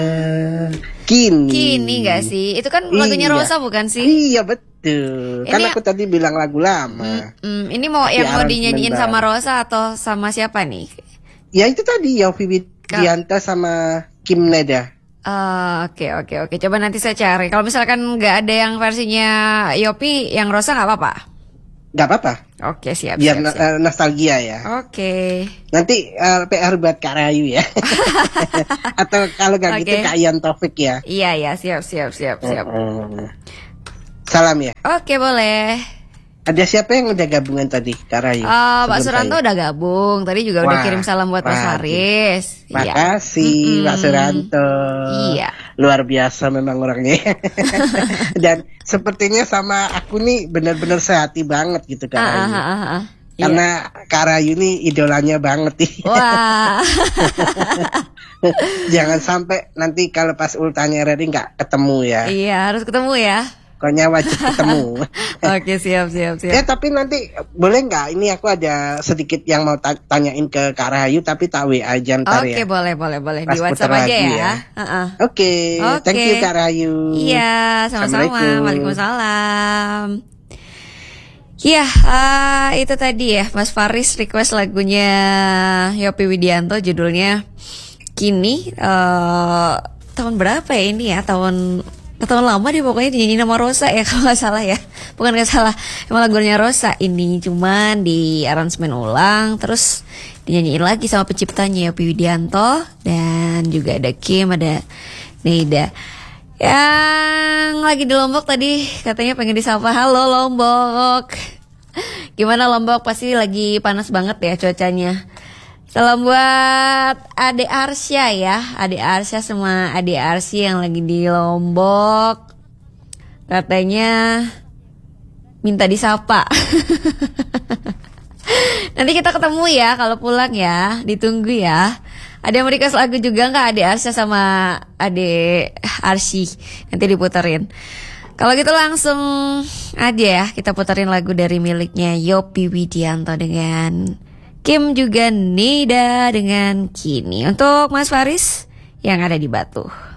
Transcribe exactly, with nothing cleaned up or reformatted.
Kini. Kini gak sih? Itu kan lagunya Iya. Rosa bukan sih? Iya betul. Kan Ini- aku tadi bilang lagu lama. Hmm, ini mau Tapi yang mau aransemen dinyanyiin baru. sama Rosa atau sama siapa nih? Ya itu tadi Yovie Widianto sama Kim Neda. Ah, Oke oke oke. Coba nanti saya cari. Kalau misalkan nggak ada yang versinya Yopi, yang Rosa nggak apa-apa. Gak apa-apa. Oke siap Biar siap. no- siap. eh, nostalgia ya. Oke. Nanti eh, P R buat Kak Rayu ya. Atau kalau gak gitu Oke. Kak Ian Taufik ya. Iya ya siap siap siap siap. Mm-mm. Salam ya. Oke boleh. Ada siapa yang udah gabungan tadi Kak Rayu? Ah, Pak Sebelum Suranto saya. udah gabung. Tadi juga udah Wah, kirim salam buat Mas waduh. Faris. Iya. Makasih Mm-mm. Pak Suranto. Iya. Luar biasa memang orangnya. Dan sepertinya sama aku nih benar-benar sehati banget gitu Kak Ah, Rayu. ah, ah, ah. Iya. Karena Kak Rayu nih idolanya banget nih. Wah. Jangan sampai nanti kalau pas ultanya ready nggak ketemu ya. Iya harus ketemu ya. Pokoknya wajib ketemu. Oke siap siap siap. Ya tapi nanti boleh nggak? Ini aku ada sedikit yang mau ta- tanyain ke Kak Rahayu tapi tak W A aja ntar Oke ya. boleh boleh boleh Pas di WhatsApp putar aja lagu ya. ya. Heeh. Oke, Oke. thank you Kak Rahayu. Iya sama-sama. Assalamualaikum. Waalaikumsalam. Ya ah, itu tadi ya Mas Faris request lagunya Yovie Widianto judulnya Kini. eh, tahun berapa ya ini ya tahun tahun lama deh pokoknya dinyanyi nama Rosa ya kalau nggak salah ya, bukan nggak salah emang lagunya Rosa ini cuman di aransemen ulang terus dinyanyiin lagi sama penciptanya Yovie Widianto dan juga ada Kim, ada Neda. Yang lagi di Lombok tadi katanya pengen disapa, halo Lombok. Gimana Lombok, pasti lagi panas banget ya cuacanya. Salam buat Ade Arsya ya, Ade Arsya sama Ade Arsy yang lagi di Lombok. Katanya minta disapa. Nanti kita ketemu ya kalau pulang ya, ditunggu ya. Ada yang mau request lagu juga nggak Ade Arsya sama Ade Arsy? Nanti diputerin. Kalau gitu langsung aja ya kita puterin lagu dari miliknya Yovie Widianto dengan Kim juga Nida dengan Kini. Untuk Mas Faris yang ada di Batu.